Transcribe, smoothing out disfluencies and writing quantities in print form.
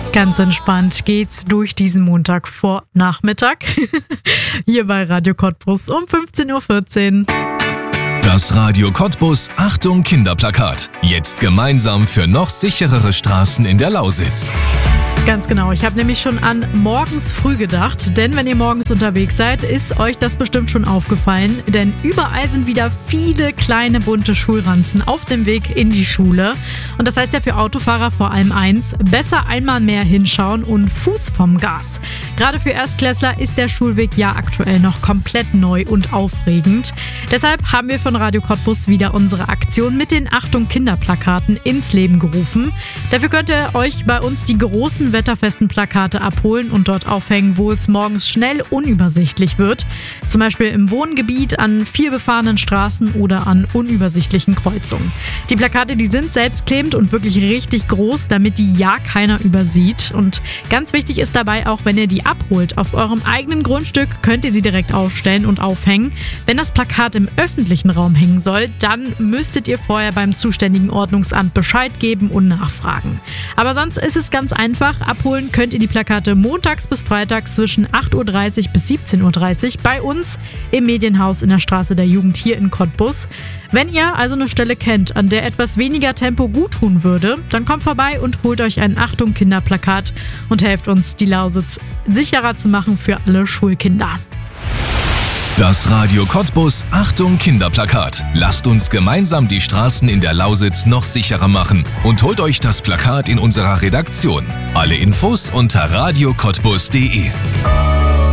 Ganz entspannt geht's durch diesen Montag vor Nachmittag. Hier bei Radio Cottbus um 15.14 Uhr. Das Radio Cottbus Achtung Kinderplakat. Jetzt gemeinsam für noch sicherere Straßen in der Lausitz. Ganz genau, ich habe nämlich schon an morgens früh gedacht, denn wenn ihr morgens unterwegs seid, ist euch das bestimmt schon aufgefallen, denn überall sind wieder viele kleine bunte Schulranzen auf dem Weg in die Schule. Und das heißt ja für Autofahrer vor allem eins: besser einmal mehr hinschauen und Fuß vom Gas. Gerade für Erstklässler ist der Schulweg ja aktuell noch komplett neu und aufregend. Deshalb haben wir von Radio Cottbus wieder unsere Aktion mit den Achtung Kinderplakaten ins Leben gerufen. Dafür könnt ihr euch bei uns die großen wetterfesten Plakate abholen und dort aufhängen, wo es morgens schnell unübersichtlich wird. Zum Beispiel im Wohngebiet, an viel befahrenen Straßen oder an unübersichtlichen Kreuzungen. Die Plakate, die sind selbstklebend und wirklich richtig groß, damit die ja keiner übersieht. Und ganz wichtig ist dabei auch, wenn ihr die abholt auf eurem eigenen Grundstück, könnt ihr sie direkt aufstellen und aufhängen. Wenn das Plakat im öffentlichen Raum hängen soll, dann müsstet ihr vorher beim zuständigen Ordnungsamt Bescheid geben und nachfragen. Aber sonst ist es ganz einfach. Abholen könnt ihr die Plakate montags bis freitags zwischen 8.30 Uhr bis 17.30 Uhr bei uns im Medienhaus in der Straße der Jugend hier in Cottbus. Wenn ihr also eine Stelle kennt, an der etwas weniger Tempo guttun würde, dann kommt vorbei und holt euch ein Achtung Kinderplakat und helft uns, die Lausitz sicherer zu machen für alle Schulkinder. Das Radio Cottbus Achtung Kinderplakat. Lasst uns gemeinsam die Straßen in der Lausitz noch sicherer machen und holt euch das Plakat in unserer Redaktion. Alle Infos unter radiocottbus.de.